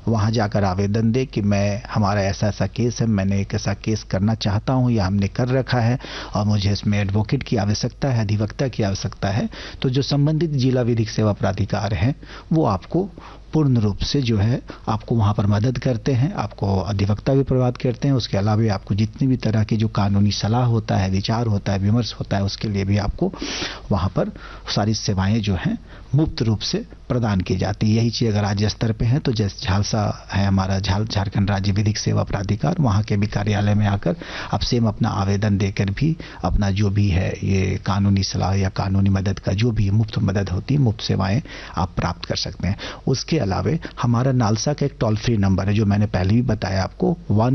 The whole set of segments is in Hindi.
वहाँ जाकर आवेदन दें कि मैं हमारा ऐसा केस है, मैंने एक ऐसा केस करना चाहता हूँ या हमने कर रखा है और मुझे इसमें एडवोकेट की आवश्यकता है, अधिवक्ता की आवश्यकता है। तो जो संबंधित जिला विधिक सेवा प्राधिकार है वो आपको पूर्ण रूप से जो है आपको वहां पर मदद करते हैं, आपको अधिवक्ता भी प्रदान करते हैं। उसके अलावा आपको जितनी भी तरह की जो कानूनी सलाह होता है, विचार होता है, विमर्श होता है, उसके लिए भी आपको वहां पर सारी सेवाएं जो हैं मुफ्त रूप से प्रदान की जाती है। यही चीज अगर राज्य स्तर पे है तो जैसे झालसा है हमारा झारखंड राज्य विधिक सेवा प्राधिकार, वहां के भी कार्यालय में आकर आप सेम अपना आवेदन देकर भी अपना जो भी है ये कानूनी सलाह या कानूनी मदद का जो भी मुफ्त मदद होती है, मुफ्त सेवाएं आप प्राप्त कर सकते हैं। उसके अलावा हमारा नालसा का एक टोल फ्री नंबर है जो मैंने पहले भी बताया आपको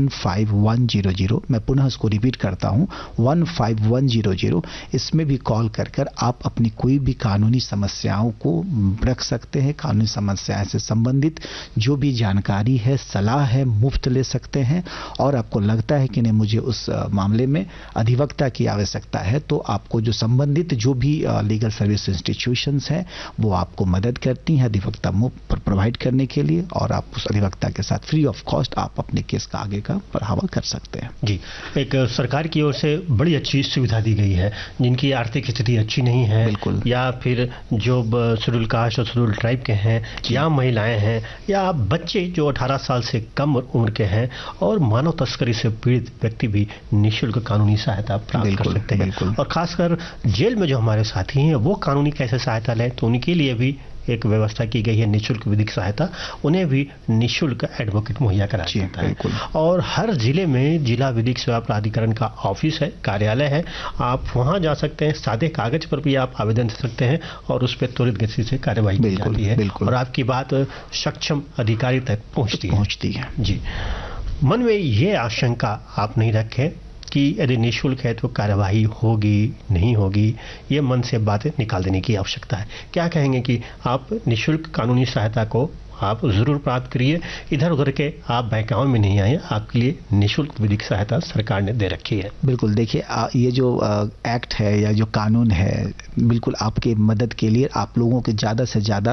15100। मैं पुनः उसको रिपीट करता हूं 15100। इसमें भी कॉल कर आप अपनी कोई भी कानूनी समस्याओं को रख सकते हैं। कानूनी समस्याएं से संबंधित जो भी जानकारी है, सलाह है, मुफ्त ले सकते हैं। और आपको लगता है कि नहीं मुझे उस मामले में अधिवक्ता की आवश्यकता है तो आपको जो संबंधित जो भी लीगल सर्विस इंस्टीट्यूशंस हैं वो आपको मदद करती हैं अधिवक्ता मुफ्त प्रोवाइड करने के लिए, और आप उस अधिवक्ता के साथ फ्री ऑफ कॉस्ट आप अपने केस का आगे का बढ़ावा कर सकते हैं। जी, एक सरकार की ओर से बड़ी अच्छी सुविधा दी गई है। जिनकी आर्थिक स्थिति अच्छी नहीं है, बिल्कुल, या फिर जो शेड्यूल कास्ट और शेड्यूल ट्राइब के हैं, या महिलाएं हैं, या बच्चे जो 18 साल से कम उम्र के हैं, और मानव तस्करी से पीड़ित व्यक्ति भी निःशुल्क कानूनी सहायता प्राप्त कर सकते हैं। और खासकर जेल में जो हमारे साथी हैं वो कानूनी कैसे सहायता लें, तो उनके लिए भी एक व्यवस्था की गई है निःशुल्क विधिक सहायता। उन्हें भी निःशुल्क एडवोकेट मुहैया कराया जाता है। और हर जिले में जिला विधिक सेवा प्राधिकरण का ऑफिस है, कार्यालय है। आप वहां जा सकते हैं, सादे कागज पर भी आप आवेदन दे सकते हैं और उस पर त्वरित गति से कार्यवाही की जाती है और आपकी बात सक्षम अधिकारी तक पहुंचती है। जी, मन में ये आशंका आप नहीं रखें कि यदि निःशुल्क है तो कार्यवाही होगी नहीं होगी, ये मन से बातें निकाल देने की आवश्यकता है। क्या कहेंगे कि आप निःशुल्क कानूनी सहायता को आप जरूर प्राप्त करिए, इधर उधर के आप बहकावे में नहीं आए, आपके लिए निःशुल्क विधिक सहायता सरकार ने दे रखी है। बिल्कुल, देखिए ये जो एक्ट है या जो कानून है बिल्कुल आपके मदद के लिए, आप लोगों के ज़्यादा से ज़्यादा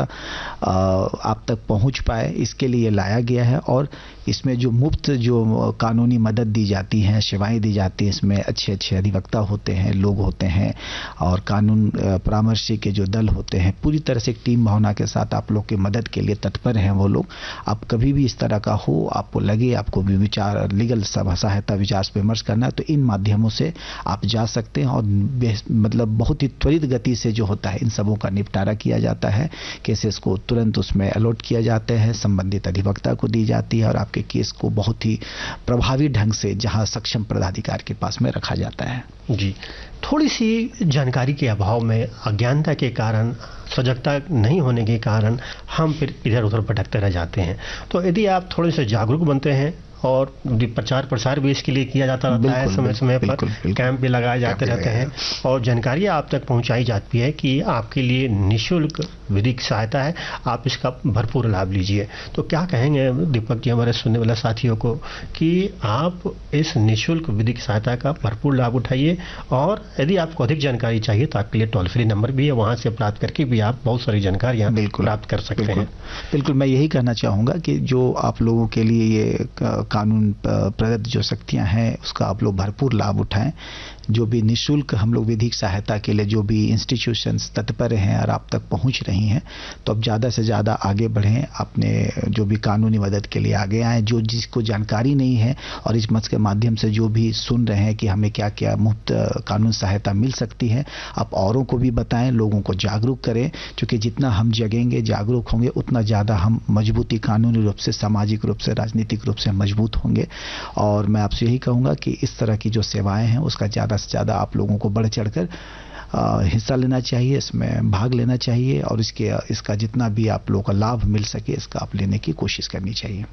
आप तक पहुंच पाए इसके लिए लाया गया है। और इसमें जो मुफ्त जो कानूनी मदद दी जाती है, सेवाएं दी जाती हैं, इसमें अच्छे अच्छे अधिवक्ता होते हैं, लोग होते हैं और कानून परामर्शी के जो दल होते हैं पूरी तरह से एक टीम भावना के साथ आप लोग की मदद के लिए तत्पर हैं वो लोग। आप कभी भी इस तरह का हो, आपको लगे आपको भी विचार लीगल सहायता विचार विमर्श करना है तो इन माध्यमों से आप जा सकते हैं और मतलब बहुत ही त्वरित गति से जो होता है इन सबों का निपटारा किया जाता है। केसेस को तुरंत उसमें अलॉट किया जाते हैं, संबंधित अधिवक्ता को दी जाती है और आपके केस को बहुत ही प्रभावी ढंग से जहां सक्षम पदाधिकारी के पास में रखा जाता है। जी, थोड़ी सी जानकारी के अभाव में, अज्ञानता के कारण, सजगता नहीं होने के कारण हम फिर इधर उधर भटकते रह जाते हैं। तो यदि आप थोड़े से जागरूक बनते हैं और प्रचार प्रसार भी इसके लिए किया जाता रहता है, समय समय पर कैंप भी लगाए जाते रहते हैं और जानकारी आप तक पहुंचाई जाती है कि आपके लिए निःशुल्क विधिक सहायता है, आप इसका भरपूर लाभ लीजिए। तो क्या कहेंगे दीपक जी हमारे सुनने वाले साथियों को कि आप इस निःशुल्क विधिक सहायता का भरपूर लाभ उठाइए, और यदि आपको अधिक जानकारी चाहिए तो आपके लिए टोल फ्री नंबर भी है, वहां से प्राप्त करके भी आप बहुत सारी जानकारियां प्राप्त कर सकते हैं। बिल्कुल, मैं यही कहना चाहूंगा कि जो आप लोगों के लिए ये कानून प्रदत्त जो शक्तियां हैं उसका आप लोग भरपूर लाभ उठाएं। जो भी निःशुल्क हम लोग विधिक सहायता के लिए जो भी इंस्टीट्यूशंस तत्पर हैं और आप तक पहुंच रही हैं तो अब ज़्यादा से ज़्यादा आगे बढ़ें, अपने जो भी कानूनी मदद के लिए आगे आएँ। जो जिसको जानकारी नहीं है और इस मंच के माध्यम से जो भी सुन रहे हैं कि हमें क्या क्या मुफ्त कानून सहायता मिल सकती है, आप औरों को भी बताएं, लोगों को जागरूक करें, क्योंकि जितना हम जगेंगे, जागरूक होंगे, उतना ज़्यादा हम मजबूती कानूनी रूप से, सामाजिक रूप से, राजनीतिक रूप से मजबूत होंगे। और मैं आपसे यही कहूँगा कि इस तरह की जो सेवाएं हैं उसका ज़्यादा से ज़्यादा आप लोगों को बढ़ चढ़कर हिस्सा लेना चाहिए, इसमें भाग लेना चाहिए और इसका जितना भी आप लोगों का लाभ मिल सके इसका आप लेने की कोशिश करनी चाहिए।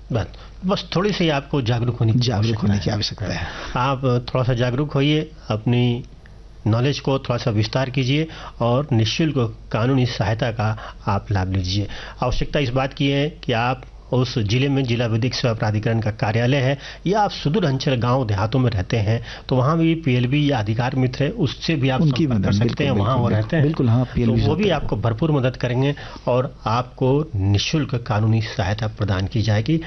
बस थोड़ी सी आपको जागरूक होने की आवश्यकता है। आप थोड़ा सा जागरूक होइए, अपनी नॉलेज को थोड़ा सा विस्तार कीजिए और निःशुल्क कानूनी सहायता का आप लाभ लीजिए। आवश्यकता इस बात की है कि आप उस जिले में जिला विधिक सेवा प्राधिकरण का कार्यालय है, या आप सुदूर अंचल गांव देहातों में रहते हैं तो वहां भी पीएलबी या अधिकार मित्र है, उससे भी आप संपर्क कर सकते हैं। वहां वो रहते हैं, बिल्कुल, हाँ, तो वो भी आपको भरपूर मदद करेंगे और आपको निःशुल्क कानूनी सहायता प्रदान की जाएगी।